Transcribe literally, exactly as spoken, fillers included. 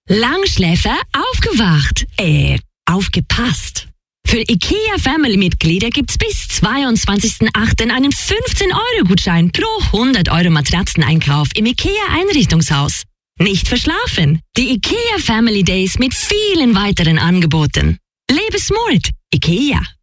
Langschläfer aufgewacht. Äh, aufgepasst. Für IKEA Family-Mitglieder gibt's bis zweiundzwanzigsten achten einen fünfzehn Euro Gutschein pro hundert Euro Matratzeneinkauf im IKEA Einrichtungshaus. Nicht verschlafen. Die IKEA Family Days mit vielen weiteren Angeboten. Lebe smart. IKEA.